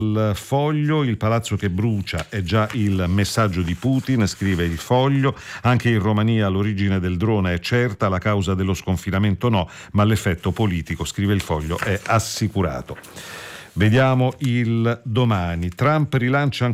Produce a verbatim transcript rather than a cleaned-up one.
Il Foglio, il palazzo che brucia è già il messaggio di Putin, scrive il Foglio. Anche in Romania l'origine del drone è certa, la causa dello sconfinamento no, ma l'effetto politico, scrive il Foglio, è assicurato. Vediamo il Domani. Trump rilancia